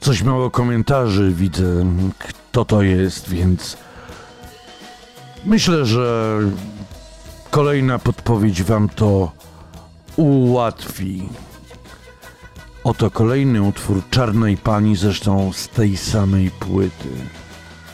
Coś mało komentarzy widzę, kto to jest, więc myślę, że kolejna podpowiedź wam to ułatwi. Oto kolejny utwór Czarnej Pani, zresztą z tej samej płyty.